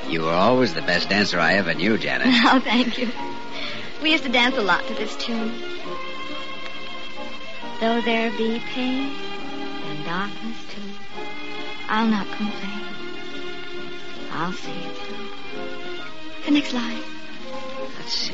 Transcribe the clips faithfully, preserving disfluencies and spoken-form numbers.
You were always the best dancer I ever knew, Janet. Oh, thank you. We used to dance a lot to this tune. Though there be pain and darkness too, I'll not complain. I'll see it through. The next line. Let's see.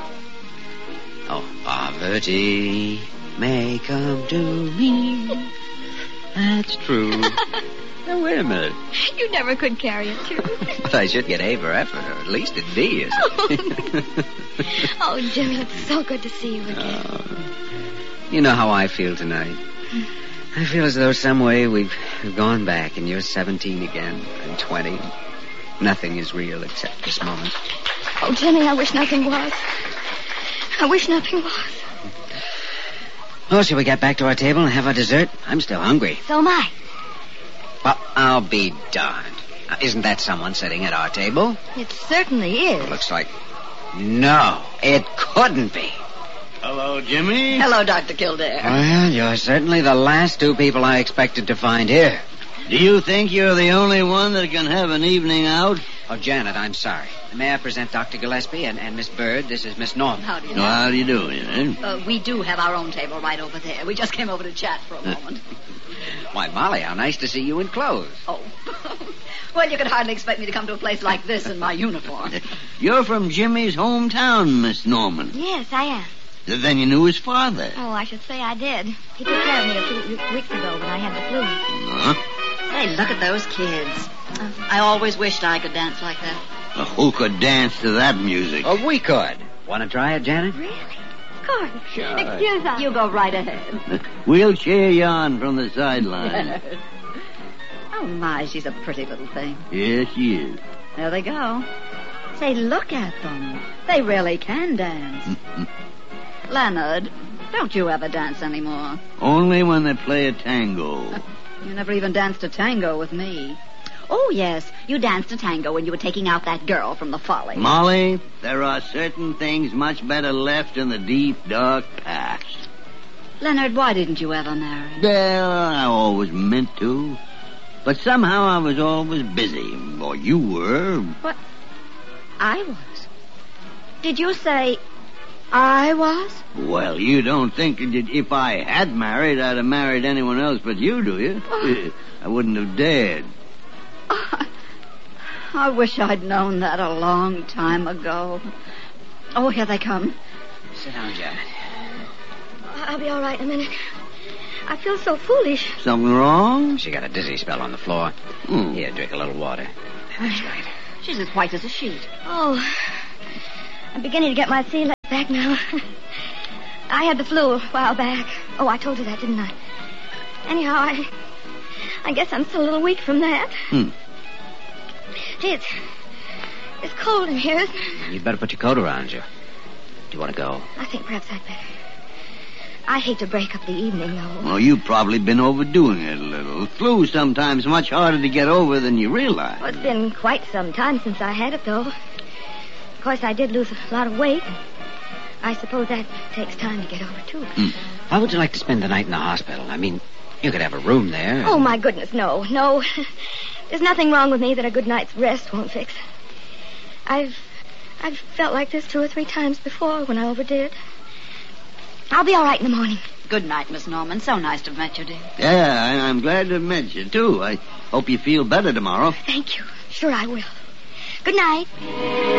Oh, poverty may come to me. That's true. Now, wait a minute. You never could carry a tune. But I should get A for effort, or at least a D, is it? Oh, Jimmy, it's so good to see you again. Oh, you know how I feel tonight. I feel as though some way we've, we've gone back and you're seventeen again. I'm twenty. Nothing is real except this moment. Oh, Jimmy, I wish nothing was. I wish nothing was. Well, shall we get back to our table and have our dessert? I'm still hungry. So am I. Well, I'll be darned. Now, isn't that someone sitting at our table? It certainly is. Looks like... No, it couldn't be. Hello, Jimmy. Hello, Doctor Kildare. Well, you're certainly the last two people I expected to find here. Do you think you're the only one that can have an evening out? Oh, Janet, I'm sorry. May I present Doctor Gillespie and, and Miss Bird? This is Miss Norman. How do you No, know? how do you do, Janet? Uh, we do have our own table right over there. We just came over to chat for a moment. Why, Molly, how nice to see you in clothes. Oh. Well, you could hardly expect me to come to a place like this in my uniform. You're from Jimmy's hometown, Miss Norman. Yes, I am. Then you knew his father. Oh, I should say I did. He took care of me a few weeks ago when I had the flu. Huh? Hey, look at those kids. Uh, I always wished I could dance like that. Uh, who could dance to that music? Oh, we could. Want to try it, Janet? Really? Of course. Sure. Excuse us. You go right ahead. We'll cheer you on from the sideline. Oh, my, she's a pretty little thing. Yes, she is. There they go. Say, look at them. They really can dance. Leonard, don't you ever dance anymore? Only when they play a tango. You never even danced a tango with me. Oh, yes, you danced a tango when you were taking out that girl from the Folly. Molly, there are certain things much better left in the deep, dark past. Leonard, why didn't you ever marry? Well, I always meant to. But somehow I was always busy. Or you were. What? I was? Did you say I was? Well, you don't think that if I had married, I'd have married anyone else but you, do you? Oh. I wouldn't have dared. Oh, I wish I'd known that a long time ago. Oh, here they come. Sit down, Janet. I'll be all right in a minute. I feel so foolish. Something wrong? She got a dizzy spell on the floor. Hmm. Here, drink a little water. That's right. She's as white as a sheet. Oh, I'm beginning to get my sea legs back now. I had the flu a while back. Oh, I told you that, didn't I? Anyhow, I... I guess I'm still a little weak from that. Hmm. Gee, it's... It's cold in here, isn't it? You'd better put your coat around you. Do you want to go? I think perhaps I'd better. I hate to break up the evening, though. Well, you've probably been overdoing it a little. Flu's sometimes much harder to get over than you realize. Well, it's been quite some time since I had it, though. Of course, I did lose a lot of weight. I suppose that takes time to get over, too. Hmm. How would you like to spend the night in the hospital? I mean, you could have a room there. Oh, my goodness, no, no. There's nothing wrong with me that a good night's rest won't fix. I've... I've felt like this two or three times before when I overdid. I'll be all right in the morning. Good night, Miss Norman. So nice to have met you, dear. Yeah, I- I'm glad to have met you, too. I hope you feel better tomorrow. Thank you. Sure I will. Good night.